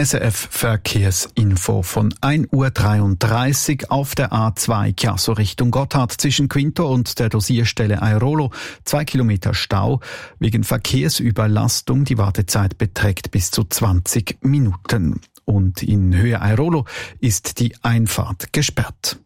SRF Verkehrsinfo von 1:33 Uhr auf der A2 Chiasso Richtung Gotthard zwischen Quinto und der Dosierstelle Airolo. 2 Kilometer Stau. Wegen Verkehrsüberlastung. Die Wartezeit beträgt bis zu 20 Minuten. Und in Höhe Airolo ist die Einfahrt gesperrt.